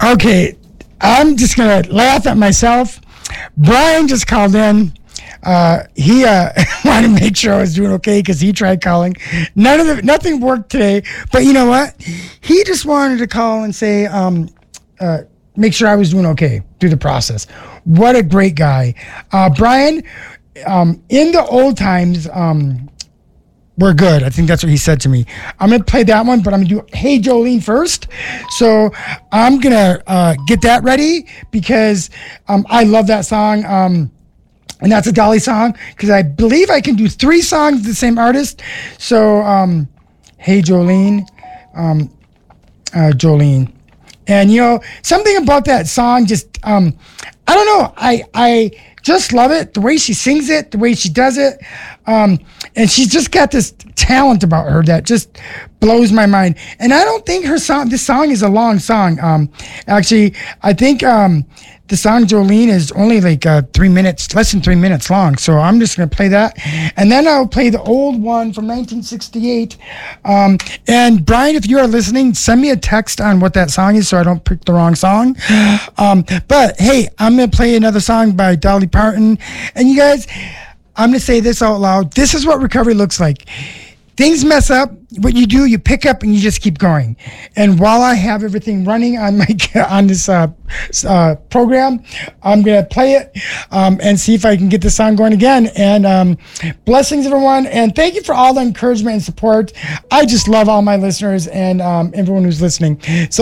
Okay, I'm just going to laugh at myself. Brian just called in. He wanted to make sure I was doing okay because he tried calling. Nothing worked today. But you know what? He just wanted to call and say, make sure I was doing okay through the process. What a great guy. Brian, in the old times, we're good. I think that's what he said to me. I'm going to play that one, but I'm going to do Hey Jolene first. So I'm going to get that ready because I love that song. And that's a Dolly song because I believe I can do 3 songs of the same artist. So Hey Jolene, Jolene. And, you know, something about that song just, I don't know. I just love it. The way she sings it, the way she does it. And she's just got this talent about her that just blows my mind. And I don't think this song is a long song. Actually, I think the song Jolene is only like less than 3 minutes long. So I'm just going to play that. And then I'll play the old one from 1968. And Brian, if you are listening, send me a text on what that song is so I don't pick the wrong song. But hey, I'm going to play another song by Dolly Parton. And you guys, I'm going to say this out loud. This is what recovery looks like. Things mess up. What you do, you pick up and you just keep going. And while I have everything running on this program, I'm going to play it and see if I can get the song going again. And blessings, everyone. And thank you for all the encouragement and support. I just love all my listeners and everyone who's listening. So